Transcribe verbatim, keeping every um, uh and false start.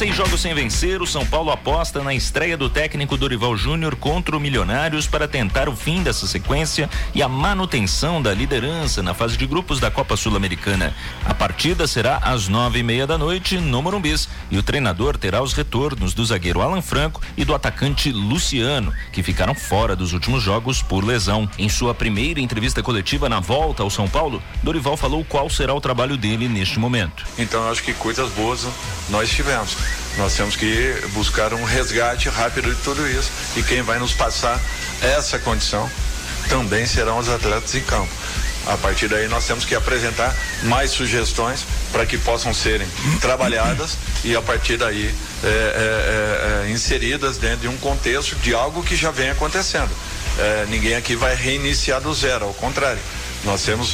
seis jogos sem vencer, o São Paulo aposta na estreia do técnico Dorival Júnior contra o Milionários para tentar o fim dessa sequência e a manutenção da liderança na fase de grupos da Copa Sul-Americana. A partida será às nove e meia da noite no Morumbis e o treinador terá os retornos do zagueiro Alan Franco e do atacante Luciano, que ficaram fora dos últimos jogos por lesão. Em sua primeira entrevista coletiva na volta ao São Paulo, Dorival falou qual será o trabalho dele neste momento. Então eu acho que coisas boas nós tivemos. Nós temos que buscar um resgate rápido de tudo isso e quem vai nos passar essa condição também serão os atletas em campo. A partir daí nós temos que apresentar mais sugestões para que possam serem trabalhadas e a partir daí é, é, é, inseridas dentro de um contexto de algo que já vem acontecendo. É, ninguém aqui vai reiniciar do zero, ao contrário, nós temos